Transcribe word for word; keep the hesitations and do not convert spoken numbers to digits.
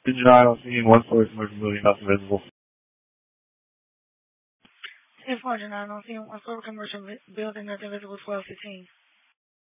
nine on scene, one story commercial building, nothing visible. ten four nine on scene, one story commercial building, nothing visible, twelve fifteen.